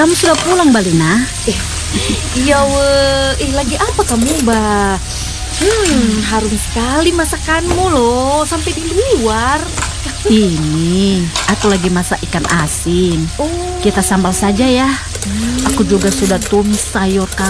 Kamu sudah pulang, Balina? Iya, lagi apa kamu, Mbak? Harum sekali masakanmu loh, sampai di luar. Ini, aku lagi masak ikan asin. Oh, Kita sambal saja ya. Aku juga sudah tumis sayur kangkung